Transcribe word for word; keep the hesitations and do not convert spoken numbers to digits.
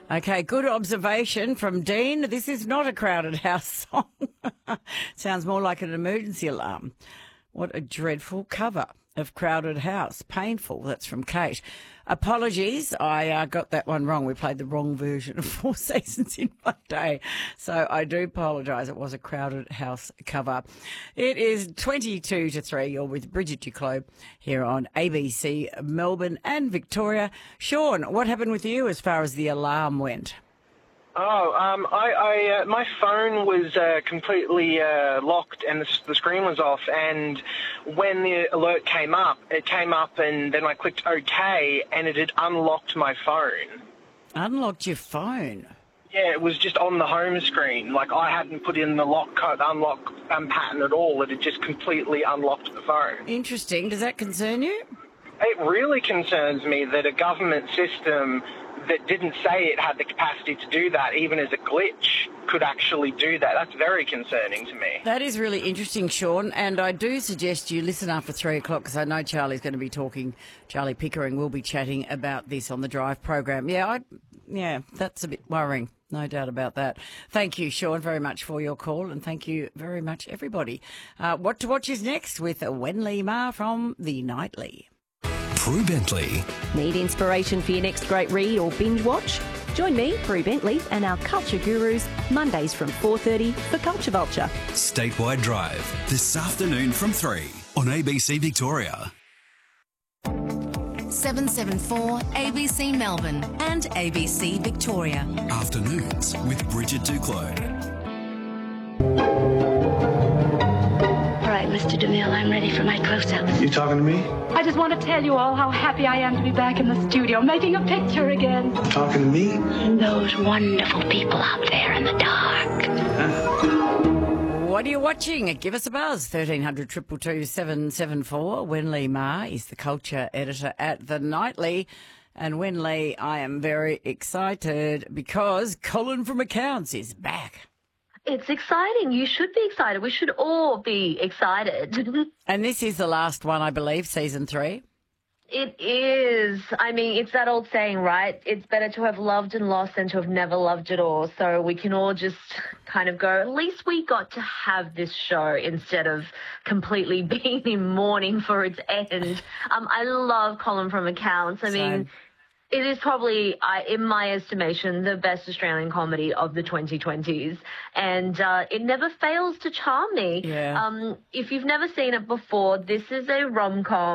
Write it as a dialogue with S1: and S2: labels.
S1: Okay, good observation from Dean. This is not a Crowded House song. Sounds more like an emergency alarm. What a dreadful cover of Crowded House. Painful. That's from Kate. Apologies, I uh, got that one wrong. We played the wrong version of Four Seasons in One Day. So I do apologise. It was a Crowded House cover. It is twenty-two to three. You're with Bridget Duclos here on A B C Melbourne and Victoria. Sean, what happened with you as far as the alarm went?
S2: Oh, um, I, I uh, my phone was uh, completely uh, locked and the, the screen was off, and when the alert came up, it came up and then I clicked OK and it had unlocked my phone.
S1: Unlocked your phone?
S2: Yeah, it was just on the home screen. Like, I hadn't put in the lock code, unlock um, pattern at all. It had just completely unlocked the phone.
S1: Interesting. Does that concern you?
S2: It really concerns me that a government system that didn't say it had the capacity to do that, even as a glitch, could actually do that. That's very concerning to me.
S1: That is really interesting, Sean, and I do suggest you listen after three o'clock because I know Charlie's going to be talking, Charlie Pickering will be chatting about this on the Drive program. Yeah, I, yeah, that's a bit worrying, no doubt about that. Thank you, Sean, very much for your call, and thank you very much, everybody. Uh, what to watch is next with Wenley Ma from The Nightly.
S3: Prue Bentley.
S4: Need inspiration for your next great read or binge watch? Join me, Prue Bentley, and our culture gurus Mondays from four thirty for Culture Vulture.
S3: Statewide Drive, this afternoon from three on A B C Victoria.
S5: seven seven four A B C Melbourne and A B C Victoria.
S3: Afternoons with Bridget Duclos.
S6: All right, Mister DeMille, I'm ready for my close-up.
S7: You talking to me?
S8: I just want to tell you all how happy I am to be back in the studio, making a picture again.
S7: Talking to me?
S6: And those wonderful people out there in the dark.
S1: What are you watching? Give us a buzz. thirteen hundred, two two two, seven seven four. Wenley Ma is the culture editor at The Nightly. And Wenley, I am very excited because Colin from Accounts is back.
S9: It's exciting. You should be excited. We should all be excited.
S1: And this is the last one, I believe, season three.
S9: It is. I mean, it's that old saying, right? It's better to have loved and lost than to have never loved at all. So we can all just kind of go, at least we got to have this show instead of completely being in mourning for its end. Um, I love Colin from Accounts. I
S1: Same.
S9: mean, it is probably, uh, in my estimation, the best Australian comedy of the twenty twenties. And uh, it never fails to charm me.
S1: Yeah.
S9: Um, if you've never seen it before, this is a rom-com.